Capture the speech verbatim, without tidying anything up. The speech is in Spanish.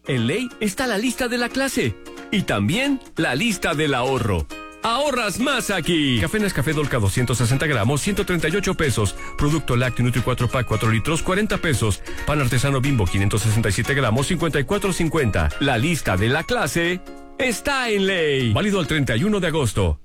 En Ley está la lista de la clase y también la lista del ahorro. ¡Ahorras más aquí! Café Nescafé Dolca doscientos sesenta gramos, ciento treinta y ocho pesos. Producto Lácteo Nutri cuatro Pack cuatro litros, cuarenta pesos. Pan artesano Bimbo quinientos sesenta y siete gramos, cincuenta y cuatro cincuenta. La lista de la clase está en Ley. Válido al treinta y uno de agosto.